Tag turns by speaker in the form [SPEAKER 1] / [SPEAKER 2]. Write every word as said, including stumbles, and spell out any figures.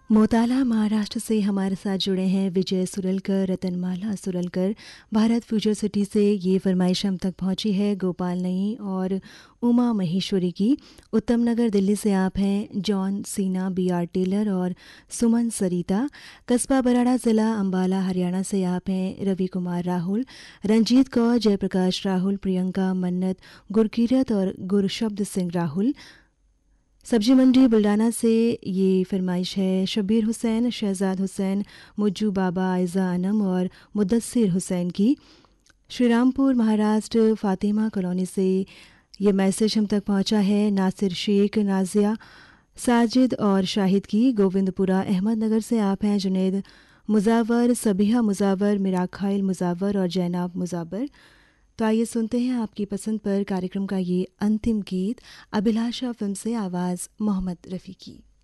[SPEAKER 1] मोताला महाराष्ट्र से हमारे साथ जुड़े हैं विजय सुरलकर, रतनमाला सुरलकर। भारत फ्यूचर सिटी से ये फरमाइश हम तक पहुंची है गोपाल नई और उमा महेश्वरी की। उत्तम नगर दिल्ली से आप हैं John Cena, B are Taylor और सुमन सरिता। कस्बा बराड़ा ज़िला अम्बाला हरियाणा से आप हैं रवि कुमार राहुल, रंजीत कौर, जयप्रकाश राहुल, प्रियंका मन्नत, गुरकीरत और गुरशब्द सिंह राहुल। सब्जी मंडी बुल्डाना से ये फरमाइश है शबीर हुसैन, शहजाद हुसैन, मुज्जू बाबा, आयज़ा अनम और मुदस्सिर हुसैन की। श्रीरामपुर महाराष्ट्र फातिमा कॉलोनी से ये मैसेज हम तक पहुंचा है नासिर शेख, नाजिया, साजिद और शाहिद की। गोविंदपुरा अहमदनगर से आप हैं जुनेद मुजावर, सबिहा मुजावर, मिराखाइल मुजावर और जैनाब मुजावर। तो आइए सुनते हैं आपकी पसंद पर कार्यक्रम का ये अंतिम गीत अभिलाषा फिल्म से, आवाज़ मोहम्मद रफ़ी की।